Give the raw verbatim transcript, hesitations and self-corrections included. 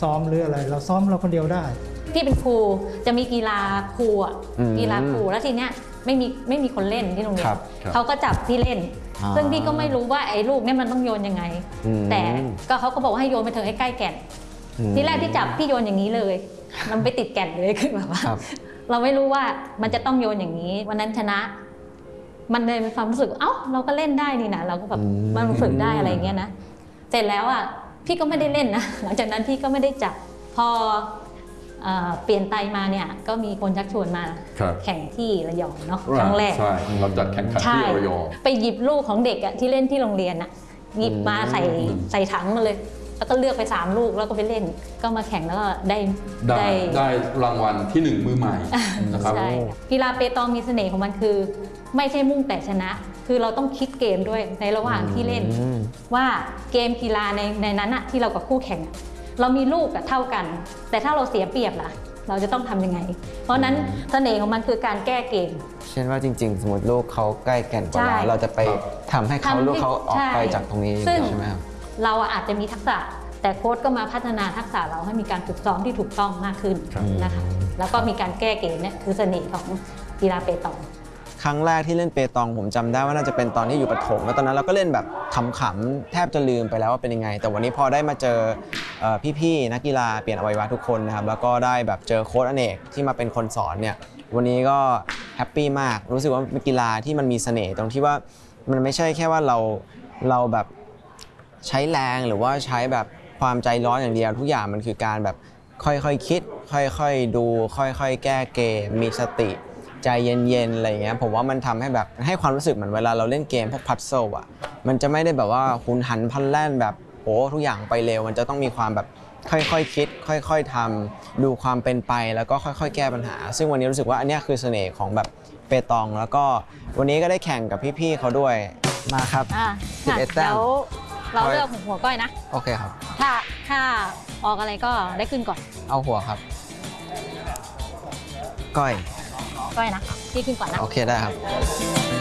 ซ้อมหรืออะไรเราซ้อมเราคนเดียวได้พี่เป็นครูจะมีกีฬาครูอ่ะกีฬาครูแล้วทีเนี้ยไม่มีไม่มีคนเล่นที่โรงเรียนเขาก็จับพี่เล่นซึ่งพี่ก็ไม่รู้ว่าไอ้ลูกเนี่ยมันต้องโยนยังไงแต่ก็เขาก็บอกว่าให้โยนไปเถอะให้ใกล้แก่นทีแรกที่จับพี่โยนอย่างนี้เลยมันไปติดแก่นเลยคือแบบว่าเราไม่รู้ว่ามันจะต้องโยนอย่างนี้วันนั้นชนะมันเลยมีความรู้สึกเอ้าเราก็เล่นได้นี่นะเราก็แบบมันฝึกได้อะไรอย่างเงี้ยนะเสร็จแล้วอ่ะพี่ก็ไม่ได้เล่นนะหลังจากนั้นพี่ก็ไม่ได้จับพอเปลี่ยนไตมาเนี่ยก็มีคนชักชวนมาแข่งที่ระยองเนาะครั้งแรกใช่เราจัดแข่งขันที่ระยองไปหยิบลูกของเด็กอะที่เล่นที่โรงเรียนอะหยิบมาใส่ใส่ถังมาเลยแล้วก็เลือกไปสามลูกแล้วก็ไปเล่นก็มาแข่งแล้วก็ได้ได้ได้รางวัลที่หนึ่งมือใหม่นะครับใช่กีฬาเปตองมีเสน่ห์ของมันคือไม่ใช่มุ่งแต่ชนะคือเราต้องคิดเกมด้วยในระหว่างที่เล่นว่าเกมกีฬาในในนั้นอะที่เรากับคู่แข่งเรามีลูกเท่ากันแต่ถ้าเราเสียเปรียบล่ะเราจะต้องทำยังไงเพราะนั้นเสน่ห์ของมันคือการแก้เกมเช่นว่าจริงๆสมมติลูกเขาใกล้แก่นกว่าเราเราจะไปทำให้เขาลูกเขาออกไปจากตรงนี้ใช่ไหมครับเราอาจจะมีทักษะแต่โค้ชก็มาพัฒนาทักษะเราให้มีการฝึกซ้อมที่ถูกต้องมากขึ้นนะคะแล้วก็มีการแก้เกมเนี่ยคือเสน่ห์ของกีฬาเปตองครั้งแรกที่เล่นเปตองผมจำได้ว่าน่าจะเป็นตอนที่อยู่ประถมแล้วตอนนั้นเราก็เล่นแบบขำๆแทบจะลืมไปแล้วว่าเป็นยังไงแต่วันนี้พอได้มาเจอพี่ๆนักกีฬาเปลี่ยนอวัยวะทุกคนนะครับแล้วก็ได้แบบเจอโค้ชอเนกที่มาเป็นคนสอนเนี่ยวันนี้ก็แฮปปี้มากรู้สึกว่าเป็นกีฬาที่มันมีเสน่ห์ตรงที่ว่ามันไม่ใช่แค่ว่าเราเราแบบใช้แรงหรือว่าใช้แบบความใจร้อนอย่างเดียวทุกอย่างมันคือการแบบค่อยๆ ค, คิดค่อยๆดูค่อยๆแก้เกมมีสติใจเย็นๆอะไรเงี้ยผมว่ามันทำให้แบบให้ความรู้สึกเหมือนเวลาเราเล่นเกมพวกพัซเซิลอ่ะมันจะไม่ได้แบบว่าหุนหันพลันแล่นแบบโอ้ทุกอย่างไปเร็วมันจะต้องมีความแบบค่อยๆ ค, คิดค่อยๆทำดูความเป็นไปแล้วก็ค่อยๆแก้ปัญหาซึ่งวันนี้รู้สึกว่าอันนี้คือเสน่ห์ของแบบเปตองแล้วก็วันนี้ก็ได้แข่งกับพี่ๆเขาด้วยมาครับสิบเอ็ดแต้มเราเลือกหัวก้อยนะโอเคครับถ้าถ้าออกอะไรก็ได้ขึ้นก่อนเอาหัวครับก้อยก้อยนะพี่ขึ้นก่อนนะโอเคได้ครับ